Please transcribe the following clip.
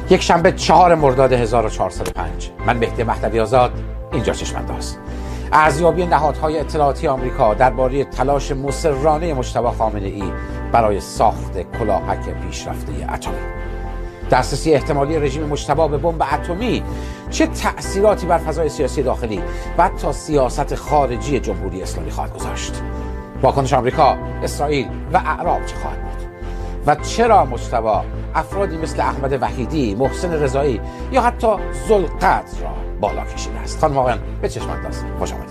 یک شنبه 4 مرداد 1405. من مهدی مهدوی آزاد، اینجا چشم‌انداز. ارزیابی نهادهای اطلاعاتی آمریکا درباره تلاش مصرانه مجتبی خامنه‌ای برای ساخت کلاهک پیشرفته اتمی. دسترسی احتمالی رژیم مجتبی به بمب اتمی چه تأثیراتی بر فضای سیاسی داخلی و حتی سیاست خارجی جمهوری اسلامی خواهد گذاشت. واکنش آمریکا، اسرائیل و اعراب چه خواهد بود؟ و چرا مجتبی افرادی مثل احمد وحیدی، محسن رضایی یا حتی ذوالقدر را بالا کشیده است؟ خانم آقایان، به چشم انداز. خوش آمدید.